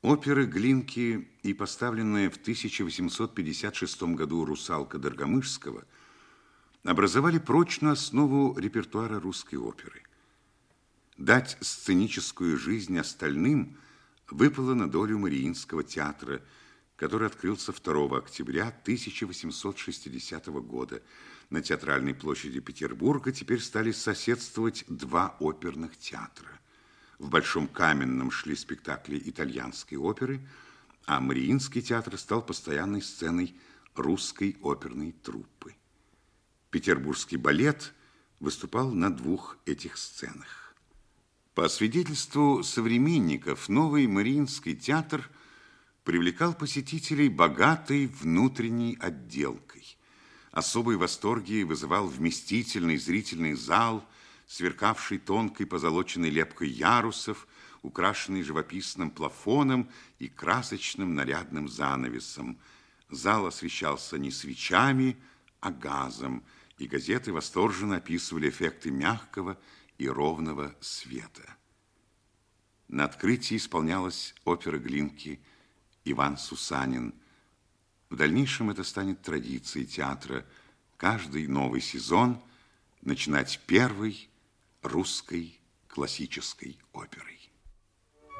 Оперы Глинки и поставленная в 1856 году «Русалка» Доргомышского образовали прочную основу репертуара русской оперы. Дать сценическую жизнь остальным выпало на долю Мариинского театра, который открылся 2 октября 1860 года. На Театральной площади Петербурга теперь стали соседствовать два оперных театра. В Большом Каменном шли спектакли итальянской оперы, а Мариинский театр стал постоянной сценой русской оперной труппы. Петербургский балет выступал на двух этих сценах. По свидетельству современников, новый Мариинский театр привлекал посетителей богатой внутренней отделкой. Особые восторги вызывал вместительный зрительный зал, сверкавший тонкой позолоченной лепкой ярусов, украшенный живописным плафоном и красочным нарядным занавесом. Зал освещался не свечами, а газом, и газеты восторженно описывали эффекты мягкого и ровного света. На открытии исполнялась опера Глинки «Иван Сусанин». В дальнейшем это станет традицией театра каждый новый сезон начинать первой русской классической оперой.